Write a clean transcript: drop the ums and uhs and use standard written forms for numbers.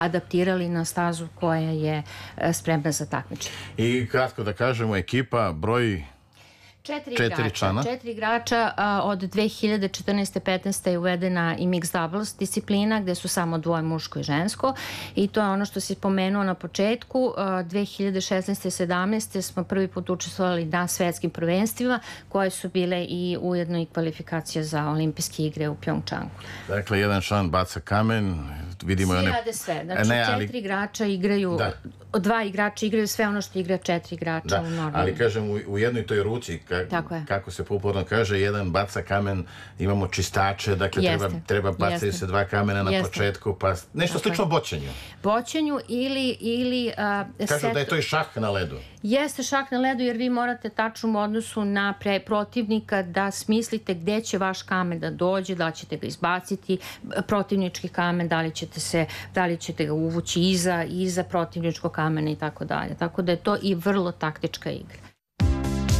adaptirali na stazu koja je spremna za takmičenje. I kratko da kažemo, ekipa broji četiri člana. 4 igrača. Od 2014-15 je uvedena i mixed doubles disciplina, gde su samo dvoje, muško i žensko. I to je ono što si spomenuo na početku. 2016-17 smo prvi put učestvovali na svetskim prvenstvima, koje su bile i ujedno i kvalifikacija za olimpijske igre u Pjongčangu. Dakle, jedan član baca kamen. Vidimo Svi rade sve. Znači, 4 igrača igraju, 2 igrača igraju sve ono što igra 4 igrača u normalnom. Ali kažem, u jednoj toj ruci, kako se popularno kaže, jedan baca kamen, imamo čistače, dakle treba bacaju se 2 kamena na početku, pa nešto slično boćenju. Boćenju ili... Kažu da je to i šah na ledu. Jeste šah na ledu, jer vi morate tačno u odnosu na protivnika da smislite gde će vaš kamen da dođe, da li ćete ga izbaciti, protivnički kamen, da li ćete ga uvući iza protivničkog kamena i tako dalje. Tako da je to i vrlo taktička igra.